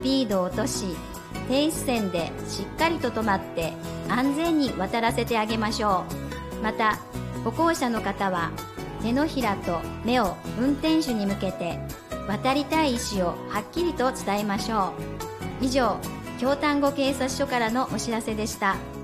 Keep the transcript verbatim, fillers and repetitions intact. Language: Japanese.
スピードを落とし、停止線でしっかりと止まって安全に渡らせてあげましょう。また、歩行者の方は手のひらと目を運転手に向けて渡りたい意思をはっきりと伝えましょう。以上、京丹後警察署からのお知らせでした。